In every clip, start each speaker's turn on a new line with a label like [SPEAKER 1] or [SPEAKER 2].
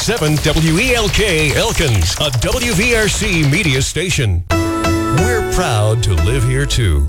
[SPEAKER 1] 101.7 WELK Elkins, a WVRC media station. We're proud to live here, too.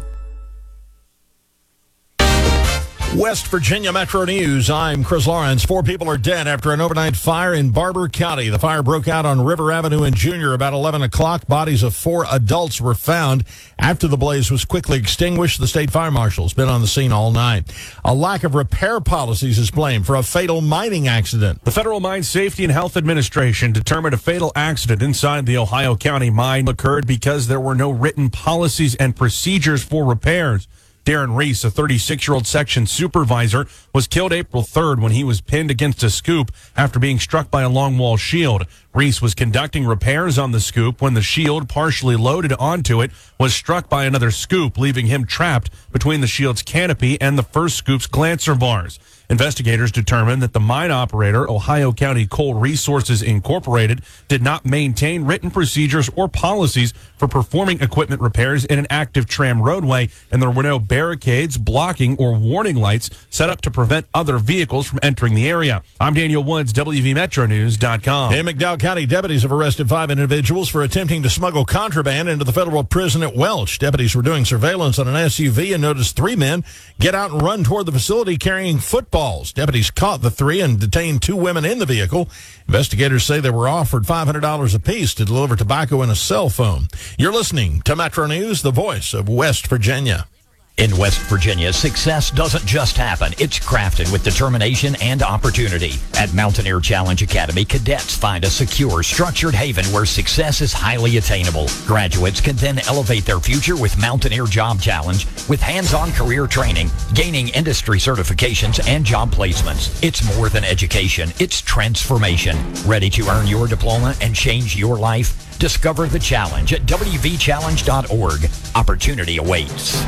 [SPEAKER 2] West Virginia Metro News. I'm Chris Lawrence. 4 people are dead after an overnight fire in Barber County. The fire broke out on River Avenue in Junior about 11 o'clock. Bodies of 4 adults were found after the blaze was quickly extinguished. The state fire marshal's been on the scene all night. A lack of repair policies is blamed for a fatal mining accident.
[SPEAKER 3] The Federal Mine Safety and Health Administration determined a fatal accident inside the Ohio County mine occurred because there were no written policies and procedures for repairs. Darren Reese, a 36-year-old section supervisor, was killed April 3rd when he was pinned against a scoop after being struck by a longwall shield. Reese was conducting repairs on the scoop when the shield, partially loaded onto it, was struck by another scoop, leaving him trapped between the shield's canopy and the first scoop's glancer bars. Investigators determined that the mine operator, Ohio County Coal Resources Incorporated, did not maintain written procedures or policies for performing equipment repairs in an active tram roadway, and there were no barricades, blocking, or warning lights set up to prevent other vehicles from entering the area. I'm Daniel Woods, WVMetroNews.com.
[SPEAKER 2] In McDowell County, deputies have arrested 5 individuals for attempting to smuggle contraband into the federal prison at Welch. Deputies were doing surveillance on an SUV and noticed 3 men get out and run toward the facility carrying footballs. Deputies caught the 3 and detained 2 women in the vehicle. Investigators say they were offered $500 apiece to deliver tobacco and a cell phone. You're listening to Metro News, the voice of West Virginia.
[SPEAKER 4] In West Virginia, success doesn't just happen. It's crafted with determination and opportunity. At Mountaineer Challenge Academy, cadets find a secure, structured haven where success is highly attainable. Graduates can then elevate their future with Mountaineer Job Challenge with hands-on career training, gaining industry certifications, and job placements. It's more than education. It's transformation. Ready to earn your diploma and change your life? Discover the challenge at wvchallenge.org. Opportunity awaits.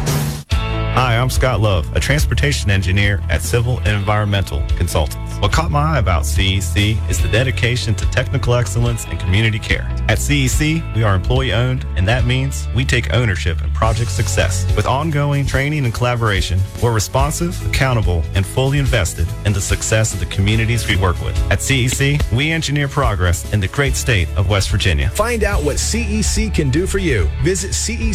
[SPEAKER 5] Hi, I'm Scott Love, a transportation engineer at Civil and Environmental Consultants. What caught my eye about CEC is the dedication to technical excellence and community care. At CEC, we are employee-owned, and that means we take ownership in project success. With ongoing training and collaboration, we're responsive, accountable, and fully invested in the success of the communities we work with. At CEC, we engineer progress in the great state of West Virginia.
[SPEAKER 6] Find out what CEC can do for you. Visit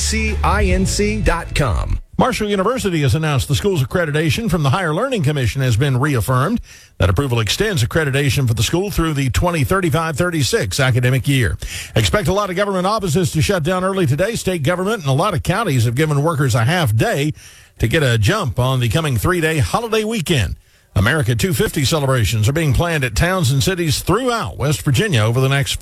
[SPEAKER 6] cecinc.com.
[SPEAKER 2] Marshall University has announced the school's accreditation from the Higher Learning Commission has been reaffirmed. That approval extends accreditation for the school through the 2035-36 academic year. Expect a lot of government offices to shut down early today. State government and a lot of counties have given workers a half day to get a jump on the coming 3-day holiday weekend. America 250 celebrations are being planned at towns and cities throughout West Virginia over the next